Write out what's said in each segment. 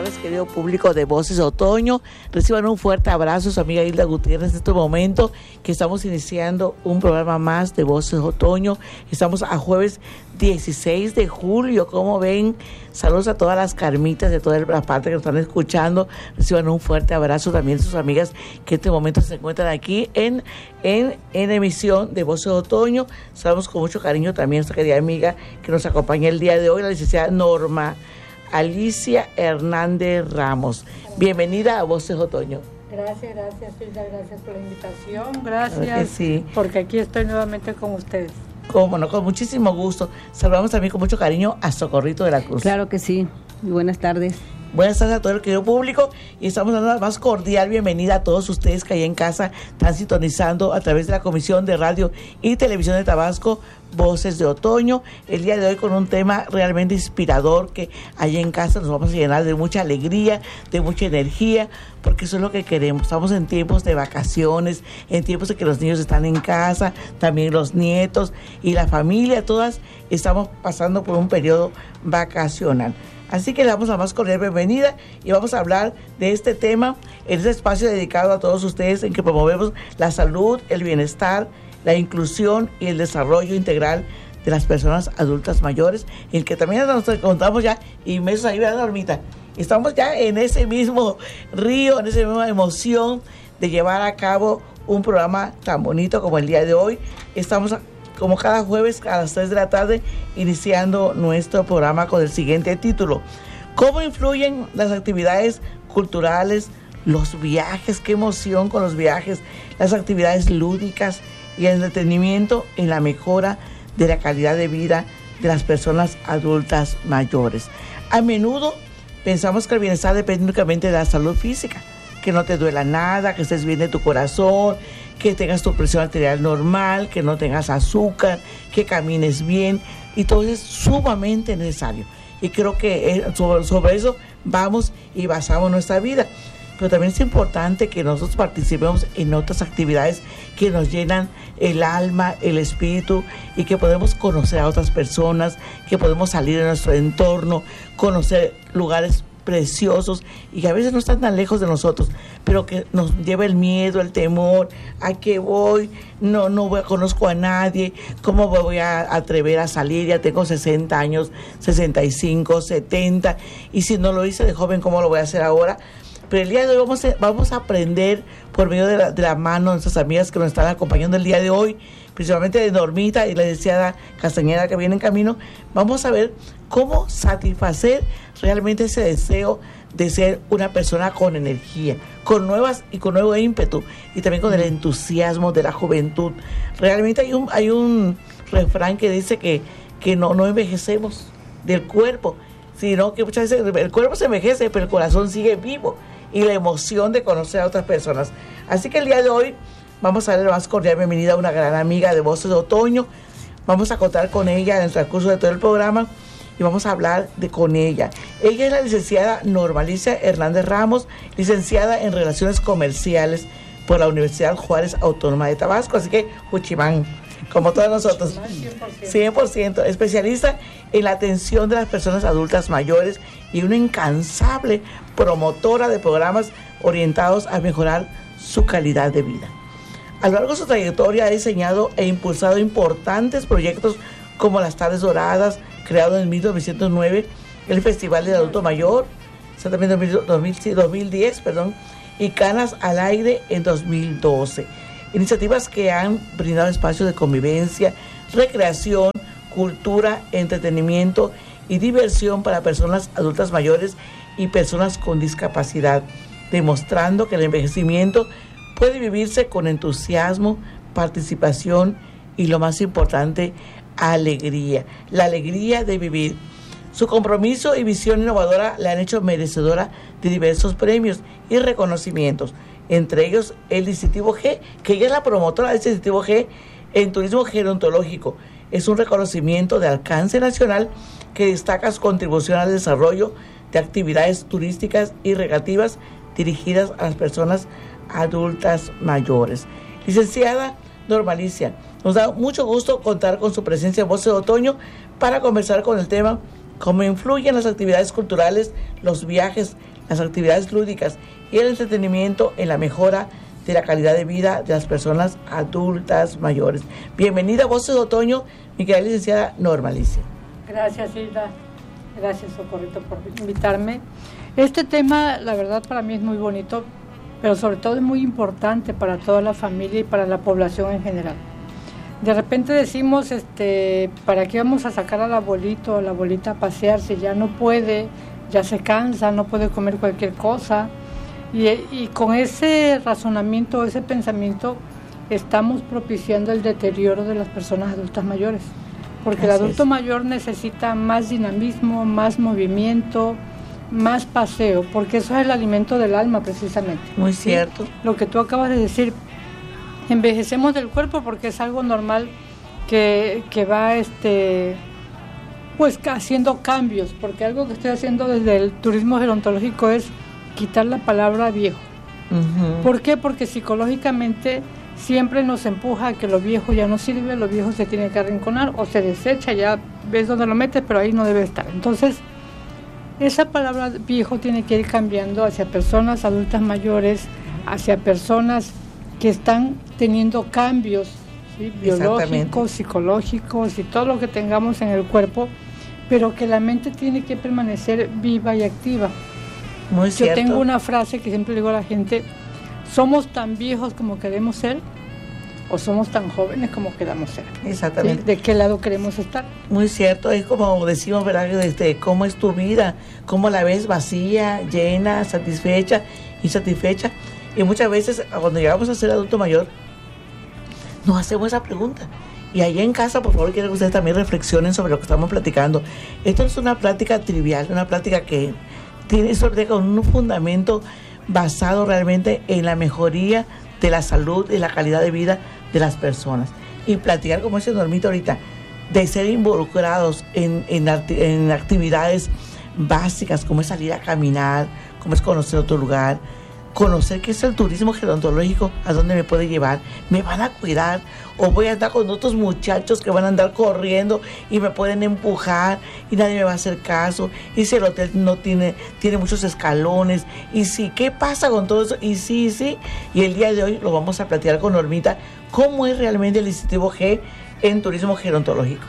tardes, querido público de Voces de Otoño. Reciban un fuerte abrazo, su amiga Hilda Gutiérrez, en este momento que estamos iniciando un programa más de Voces de Otoño. Estamos a jueves 16 de julio, como ven. Saludos a todas las carmitas de toda la parte que nos están escuchando. Reciban un fuerte abrazo también a sus amigas que en este momento se encuentran aquí en emisión de Voces de Otoño. Saludamos con mucho cariño también a nuestra querida amiga que nos acompaña el día de hoy, la licenciada Norma Alicia Hernández Ramos. Bienvenida a Voces de Otoño. Gracias, Hilda, gracias por la invitación, gracias, sí, porque aquí estoy nuevamente con ustedes. Cómo no, con muchísimo gusto. Saludamos también con mucho cariño a Socorrito de la Cruz. Claro que sí, muy buenas tardes. Buenas tardes a todo el querido público y estamos dando la más cordial bienvenida a todos ustedes que allá en casa están sintonizando a través de la Comisión de Radio y Televisión de Tabasco, Voces de Otoño. El día de hoy con un tema realmente inspirador que allá en casa nos vamos a llenar de mucha alegría, de mucha energía, porque eso es lo que queremos. Estamos en tiempos de vacaciones, en tiempos de que los niños están en casa, también los nietos y la familia, todas estamos pasando por un periodo vacacional. Así que le damos la más cordial bienvenida y vamos a hablar de este tema en este espacio dedicado a todos ustedes en que promovemos la salud, el bienestar, la inclusión y el desarrollo integral de las personas adultas mayores, en el que también nos encontramos ya inmersos ahí, ¿verdad, Normita? Estamos ya en ese mismo río, en esa misma emoción de llevar a cabo un programa tan bonito como el día de hoy. Estamos como cada jueves a las 3 de la tarde, iniciando nuestro programa con el siguiente título: ¿cómo influyen las actividades culturales, los viajes? Qué emoción con los viajes, las actividades lúdicas y el entretenimiento en la mejora de la calidad de vida de las personas adultas mayores. A menudo pensamos que el bienestar depende únicamente de la salud física, que no te duela nada, que estés bien de tu corazón, que tengas tu presión arterial normal, que no tengas azúcar, que camines bien, y todo eso es sumamente necesario. Y creo que sobre eso vamos y basamos nuestra vida. Pero también es importante que nosotros participemos en otras actividades que nos llenan el alma, el espíritu, y que podemos conocer a otras personas, que podemos salir de nuestro entorno, conocer lugares preciosos y que a veces no están tan lejos de nosotros, pero que nos lleva el miedo, el temor. ¿A qué voy? No conozco a nadie. ¿Cómo voy a atrever a salir? Ya tengo 60 años, 65, 70, y si no lo hice de joven, ¿cómo lo voy a hacer ahora? Pero el día de hoy vamos a aprender por medio de la mano de nuestras amigas que nos están acompañando el día de hoy, principalmente de Normita y la licenciada Castañeda que viene en camino. Vamos a ver cómo satisfacer realmente ese deseo de ser una persona con energía, con nuevo ímpetu y también con el entusiasmo de la juventud. Realmente hay un refrán que dice que no envejecemos del cuerpo, sino que muchas veces el cuerpo se envejece, pero el corazón sigue vivo, y la emoción de conocer a otras personas. Así que el día de hoy vamos a darle la más cordial bienvenida a una gran amiga de Voces de Otoño. Vamos a contar con ella en el transcurso de todo el programa y vamos a hablar con ella. Ella es la licenciada Norma Alicia Hernández Ramos, licenciada en Relaciones Comerciales por la Universidad Juárez Autónoma de Tabasco. Así que, Juchimán, como todos nosotros, 100%, especialista en la atención de las personas adultas mayores y una incansable promotora de programas orientados a mejorar su calidad de vida. A lo largo de su trayectoria ha diseñado e impulsado importantes proyectos como las Tardes Doradas, creado en 1909, el Festival del Adulto Mayor, exactamente en 2010, y Canas al Aire en 2012. Iniciativas que han brindado espacios de convivencia, recreación, cultura, entretenimiento y diversión para personas adultas mayores y personas con discapacidad, demostrando que el envejecimiento puede vivirse con entusiasmo, participación y, lo más importante, alegría. La alegría de vivir. Su compromiso y visión innovadora la han hecho merecedora de diversos premios y reconocimientos, entre ellos el Distintivo G, que ella es la promotora del Distintivo G en turismo gerontológico. Es un reconocimiento de alcance nacional que destaca su contribución al desarrollo de actividades turísticas y recreativas dirigidas a las personas adultas mayores. Licenciada Norma Alicia, nos da mucho gusto contar con su presencia en Voces de Otoño para conversar con el tema cómo influyen las actividades culturales, los viajes, las actividades lúdicas y el entretenimiento en la mejora de la calidad de vida de las personas adultas mayores. Bienvenida a Voces de Otoño, mi querida licenciada Norma Alicia. Gracias, Hilda. Gracias, Socorrito, por invitarme. Este tema, la verdad, para mí es muy bonito, pero sobre todo es muy importante para toda la familia y para la población en general. De repente decimos, ¿para qué vamos a sacar al abuelito o a la abuelita a pasear si ya no puede, ya se cansa, no puede comer cualquier cosa? Y con ese razonamiento, ese pensamiento, estamos propiciando el deterioro de las personas adultas mayores. Porque el adulto mayor necesita más dinamismo, más movimiento, más paseo, porque eso es el alimento del alma precisamente. Muy cierto. ¿Sí? Lo que tú acabas de decir, envejecemos del cuerpo porque es algo normal que va pues haciendo cambios, porque algo que estoy haciendo desde el turismo gerontológico es quitar la palabra viejo. Uh-huh. ¿Por qué? Porque psicológicamente siempre nos empuja a que lo viejo ya no sirve, lo viejo se tiene que arrinconar o se desecha, ya ves dónde lo metes, pero ahí no debe estar. Entonces, esa palabra viejo tiene que ir cambiando hacia personas adultas mayores, hacia personas que están teniendo cambios, ¿sí? Biológicos, psicológicos y todo lo que tengamos en el cuerpo, pero que la mente tiene que permanecer viva y activa. Muy cierto. Yo tengo una frase que siempre digo a la gente: ¿somos tan viejos como queremos ser o somos tan jóvenes como queramos ser? Exactamente. ¿Sí? ¿De qué lado queremos estar? Muy cierto, es como decimos, ¿verdad? ¿Cómo es tu vida? ¿Cómo la ves vacía, llena, satisfecha, insatisfecha? Y muchas veces cuando llegamos a ser adulto mayor, nos hacemos esa pregunta. Y allá en casa, por favor, quiero que ustedes también reflexionen sobre lo que estamos platicando. Esto no es una plática trivial, una plática que tiene sobre un fundamento basado realmente en la mejoría de la salud y la calidad de vida de las personas. Y platicar, como dice Normita ahorita, de ser involucrados en actividades básicas, como es salir a caminar, como es conocer otro lugar, conocer qué es el turismo gerontológico, a dónde me puede llevar, me van a cuidar o voy a andar con otros muchachos que van a andar corriendo y me pueden empujar y nadie me va a hacer caso, y si el hotel no tiene muchos escalones, y sí, ¿qué pasa con todo eso? Y sí, y el día de hoy lo vamos a platicar con Normita, cómo es realmente el distintivo G en turismo gerontológico.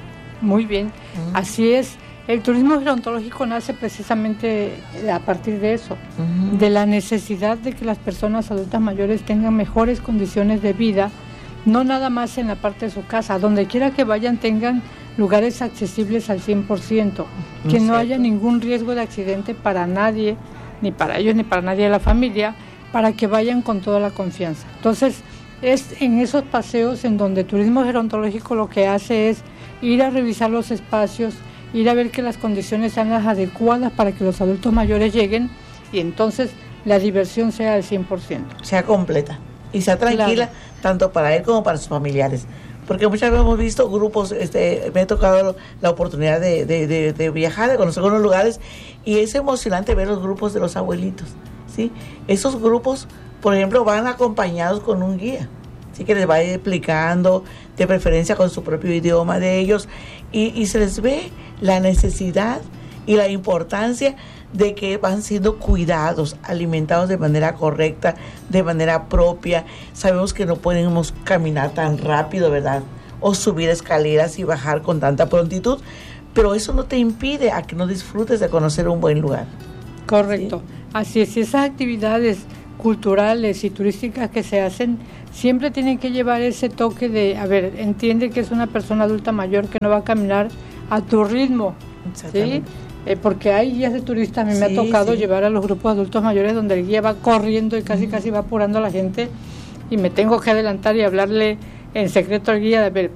Muy bien, así es. El turismo gerontológico nace precisamente a partir de eso, de la necesidad de que las personas adultas mayores tengan mejores condiciones de vida, no nada más en la parte de su casa, donde quiera que vayan tengan lugares accesibles al 100%, que no haya ningún riesgo de accidente para nadie, ni para ellos ni para nadie de la familia, para que vayan con toda la confianza. Entonces, es en esos paseos en donde turismo gerontológico lo que hace es ir a revisar los espacios, ir a ver que las condiciones sean las adecuadas para que los adultos mayores lleguen y entonces la diversión sea al 100%. Sea completa y sea tranquila, claro, tanto para él como para sus familiares. Porque muchas veces hemos visto grupos, me ha tocado la oportunidad de viajar, de conocer algunos lugares, y es emocionante ver los grupos de los abuelitos, ¿sí? Esos grupos, por ejemplo, van acompañados con un guía, ¿sí? Que les va explicando, de preferencia con su propio idioma de ellos, y se les ve la necesidad y la importancia de que van siendo cuidados, alimentados de manera correcta, de manera propia. Sabemos que no podemos caminar tan rápido, ¿verdad? O subir escaleras y bajar con tanta prontitud, pero eso no te impide a que no disfrutes de conocer un buen lugar. Correcto. ¿Sí? Así es, esas actividades culturales y turísticas que se hacen siempre tienen que llevar ese toque de, entiende que es una persona adulta mayor que no va a caminar a tu ritmo, ¿sí? Porque hay guías de turistas, a mí me ha tocado llevar a los grupos de adultos mayores donde el guía va corriendo y casi va apurando a la gente y me tengo que adelantar y hablarle en secreto al guía de,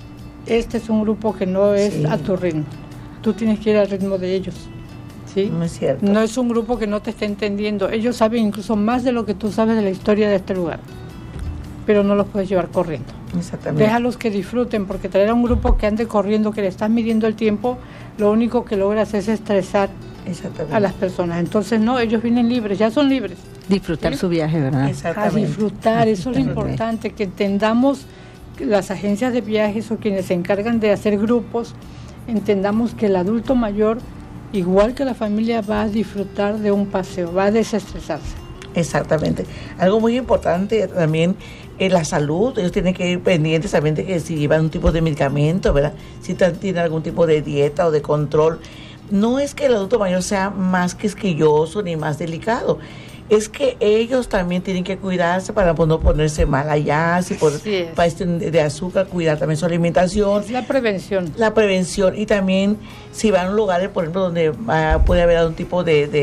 este es un grupo que no es a tu ritmo, tú tienes que ir al ritmo de ellos, ¿sí? No es cierto. No es un grupo que no te esté entendiendo, ellos saben incluso más de lo que tú sabes de la historia de este lugar, pero no los puedes llevar corriendo. Exactamente. Déjalos que disfruten, porque traer a un grupo que ande corriendo, que le estás midiendo el tiempo, lo único que logras es estresar a las personas. Entonces, no, ellos vienen libres, ya son libres. Disfrutar su viaje, ¿verdad? A disfrutar, eso es lo importante, que entendamos las agencias de viajes o quienes se encargan de hacer grupos, entendamos que el adulto mayor, igual que la familia, va a disfrutar de un paseo, va a desestresarse. Exactamente. Algo muy importante también es la salud. Ellos tienen que ir pendientes también de que si llevan un tipo de medicamento, ¿verdad? Si tienen algún tipo de dieta o de control. No es que el adulto mayor sea más quisquilloso ni más delicado. Es que ellos también tienen que cuidarse para no ponerse mal allá, si por de azúcar, cuidar también su alimentación. Es la prevención. La prevención, y también si van a lugares, por ejemplo, donde puede haber algún tipo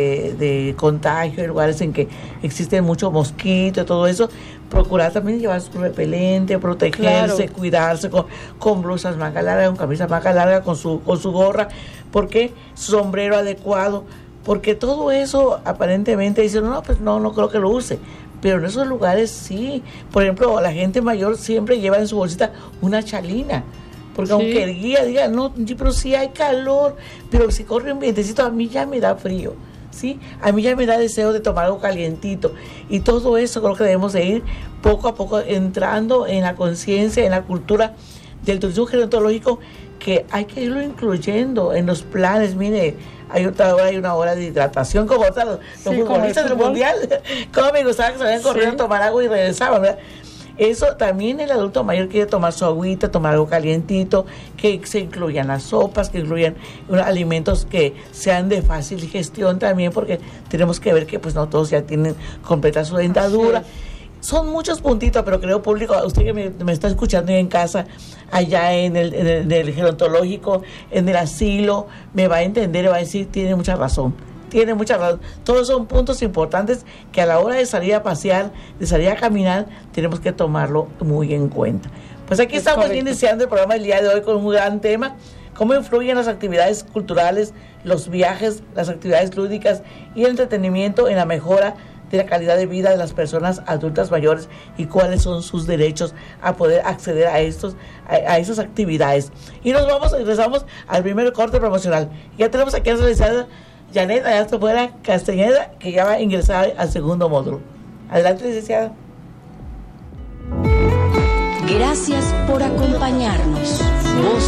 de contagio, lugares en que existen muchos mosquitos, todo eso, procurar también llevar su repelente, protegerse, cuidarse con blusas manga larga, con camisas manga larga, con su gorra, porque su sombrero adecuado. Porque todo eso aparentemente dicen, no creo que lo use. Pero en esos lugares sí. Por ejemplo, la gente mayor siempre lleva en su bolsita una chalina. Porque aunque el guía diga, no, pero sí hay calor. Pero si corre un vientecito, a mí ya me da frío. ¿Sí? A mí ya me da deseo de tomar algo calientito. Y todo eso creo que debemos de ir poco a poco entrando en la conciencia, en la cultura del turismo gerontológico, que hay que irlo incluyendo en los planes. Mire, hay una hora de hidratación, como ahorita los futbolistas del mundial. Como me gustaba que salían corriendo a tomar agua y regresaban, ¿verdad? Eso también el adulto mayor quiere tomar su agüita, tomar algo calientito, que se incluyan las sopas, que incluyan alimentos que sean de fácil digestión también, porque tenemos que ver que pues no todos ya tienen completa su dentadura. Son muchos puntitos, pero creo, público, usted que me está escuchando en casa, allá en el gerontológico, en el asilo, me va a entender y va a decir, tiene mucha razón. Todos son puntos importantes que a la hora de salir a pasear, de salir a caminar, tenemos que tomarlo muy en cuenta. Pues aquí estamos iniciando el programa del día de hoy con un gran tema: cómo influyen las actividades culturales, los viajes, las actividades lúdicas y el entretenimiento en la mejora de la calidad de vida de las personas adultas mayores, y cuáles son sus derechos a poder acceder a esas actividades. Y regresamos al primer corte promocional. Ya tenemos aquí a la licenciada Janet allá afuera Castañeda, que ya va a ingresar al segundo módulo. Adelante, licenciada. Gracias por acompañarnos.